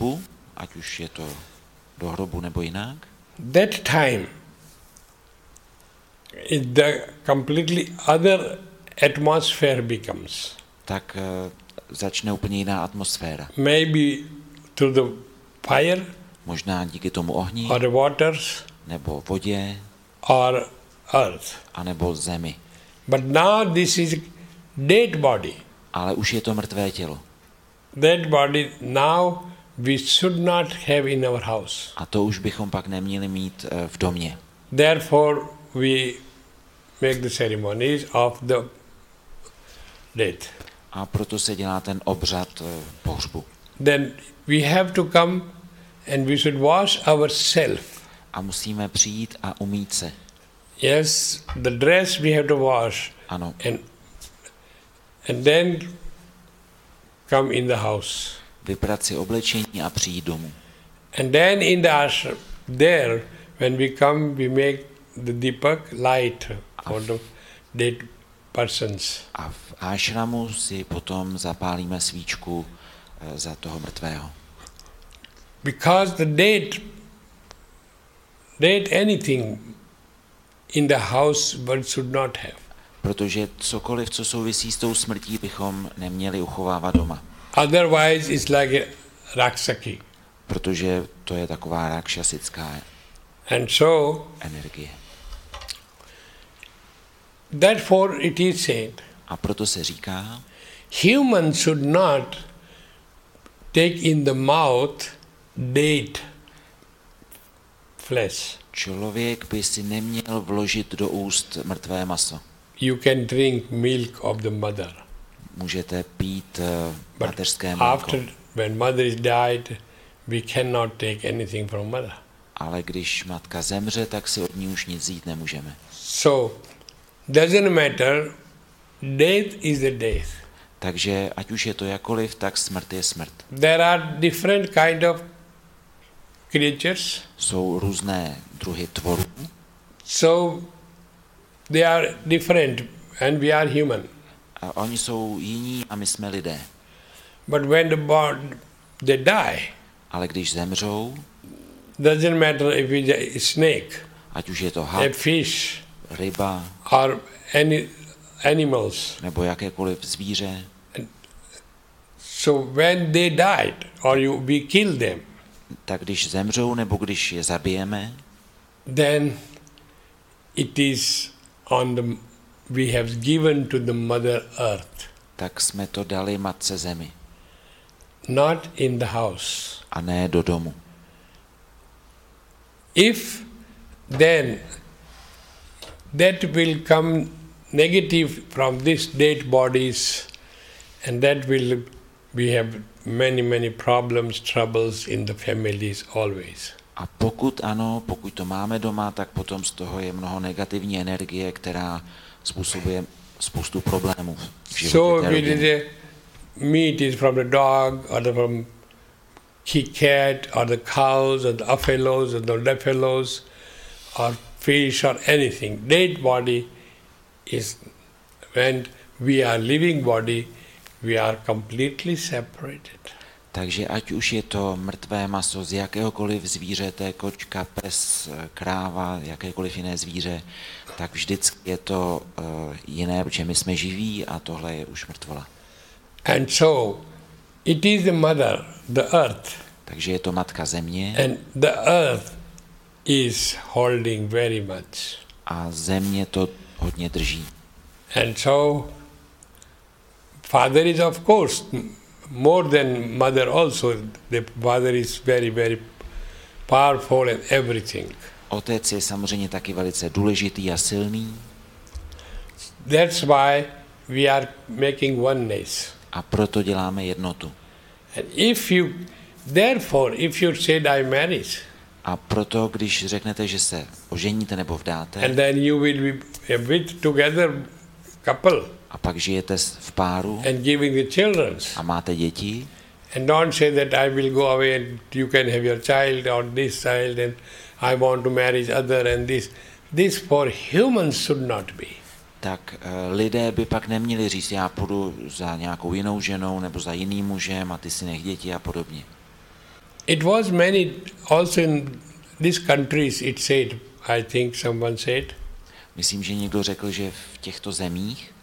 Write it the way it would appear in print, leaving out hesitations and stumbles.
pohřbu, ať už je to do hrobu nebo jinak, that time the completely other atmosphere becomes. tak začne úplně jiná atmosféra. Maybe through the fire, Možná díky tomu ohni, or the waters, nebo vodě, or earth. anebo zemi. But now this is dead body. Ale už je to mrtvé tělo. That body now we should not have in our house. A to už bychom pak neměli mít v domě. Therefore we make the ceremonies of the death. A proto se dělá ten obřad pohřbu. Then we have to come and we should wash ourselves. A musíme přijít a umýt se. Yes, the dress we have to wash. Ano. And then come in the house. Vyprat si oblečení a přijít domů. And then in the ashram, there, when we come, we make the deepak light for the dead persons. A v ášramu si potom zapálíme svíčku za toho mrtvého. Because the dead anything in the house one should not have. Protože cokoliv, co souvisí s tou smrtí, bychom neměli uchovávat doma. Otherwise it's like a raksaki. Protože to je taková rakšasická And so, energie. therefore it is said, A proto se říká, human should not take in the mouth dead flesh. člověk by si neměl vložit do úst mrtvé maso. You can drink milk of the mother. Můžete pít But mateřské mléko. after, when mother is died, we cannot take anything from mother. Ale když matka zemře, tak si od ní už nic jít nemůžeme. So, doesn't matter, death is a death. Takže ať už je to jakoliv, tak smrt je smrt. There are different kind of creatures, Jsou různé druhy tvorů, so they are different and we are human. a oni jsou jiní a my jsme lidé. But when they die, Ale když zemřou, doesn't matter if it's a snake, ať už je to a had, fish, ryba, or any animals. nebo jakékoliv zvíře, So when they died, or we kill them, tak když zemřou nebo když je zabijeme, then it is we have given to the Mother Earth, tak jsme to dali matce zemi not in the house. a ne do domu. If then that will come negative from these dead bodies, and that will we have many problems, troubles in the families always. A pokud ano, pokud to máme doma, tak potom z toho je mnoho negativní energie, která způsobuje spoustu problémů v životě So té we rodiny. did meat is from the dog, or from cat, or the cows, or the buffaloes, or the buffaloes, or fish, or anything. Dead body is when we are living body, we are completely separated. Takže ať už je to mrtvé maso z jakéhokoliv zvířete, kočka, pes, kráva, jakékoliv jiné zvíře, tak vždycky je to jiné, protože my jsme živí a tohle je už mrtvola. And so, it is the mother, the earth, Takže je to matka země and the earth is holding very much. a země to hodně drží. And so, father is of course more than mother also. The father is very powerful and everything. Otec je samozřejmě taky velice důležitý a silný That's why we are making oneness. a proto děláme jednotu. And therefore, if you said I married, A proto, když řeknete, že se oženíte nebo vdáte and then you will be with together couple a pak žijete v páru and giving the children, a máte děti, and don't say that I will go away and you can have your child or this child and I want to marry other and this. This for humans should not be. tak lidé by pak neměli říct, já půjdu za nějakou jinou ženou nebo za jiným mužem a ty si nech děti a podobně. It was many, also in these countries it said, I think someone said, Myslím, že někdo řekl, že v těchto zemích